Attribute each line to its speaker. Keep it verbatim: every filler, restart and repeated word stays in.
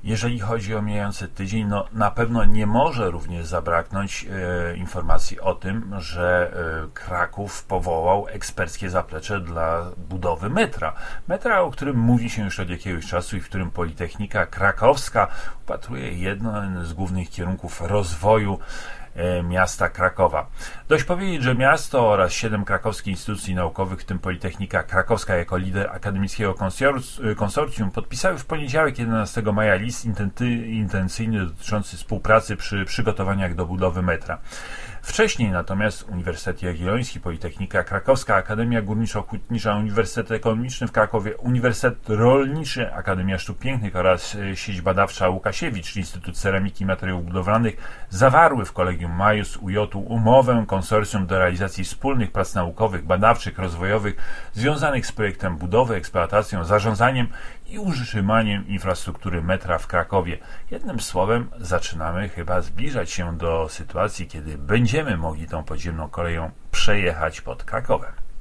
Speaker 1: Jeżeli chodzi o mijający tydzień, no na pewno nie może również zabraknąć e, informacji o tym, że e, Kraków powołał eksperckie zaplecze dla budowy metra. Metra, o którym mówi się już od jakiegoś czasu i w którym Politechnika Krakowska upatruje jeden z głównych kierunków rozwoju miasta Krakowa. Dość powiedzieć, że miasto oraz siedem krakowskich instytucji naukowych, w tym Politechnika Krakowska jako lider akademickiego konsorcjum, podpisały w poniedziałek jedenastego maja list intencyjny dotyczący współpracy przy przygotowaniach do budowy metra. Wcześniej natomiast Uniwersytet Jagielloński, Politechnika Krakowska, Akademia Górniczo-Hutnicza, Uniwersytet Ekonomiczny w Krakowie, Uniwersytet Rolniczy, Akademia Sztuk Pięknych oraz sieć badawcza Łukasiewicz, Instytut Ceramiki i Materiałów Budowlanych zawarły w Kolegium Majus U J umowę konsorcjum do realizacji wspólnych prac naukowych, badawczych, rozwojowych związanych z projektem budowy, eksploatacją, zarządzaniem i utrzymaniem infrastruktury metra w Krakowie. Jednym słowem zaczynamy chyba zbliżać się do sytuacji, kiedy będziemy mogli tą podziemną koleją przejechać pod Krakowem.